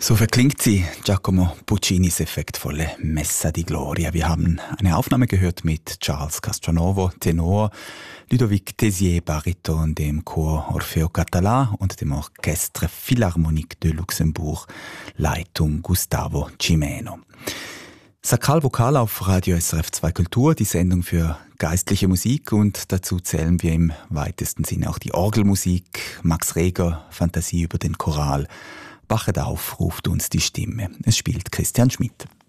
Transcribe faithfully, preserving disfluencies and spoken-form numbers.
So verklingt sie, Giacomo Puccinis effektvolle Messa di Gloria. Wir haben eine Aufnahme gehört mit Charles Castronovo, Tenor, Ludovic Tézier, Bariton, dem Chor Orfeo Català und dem Orchestre Philharmonique de Luxembourg, Leitung Gustavo Cimeno. Sakral Vokal auf Radio S R F zwei Kultur, die Sendung für geistliche Musik, und dazu zählen wir im weitesten Sinne auch die Orgelmusik, Max Reger, Fantasie über den Choral. Wachet auf, ruft uns die Stimme. Es spielt Christian Schmidt.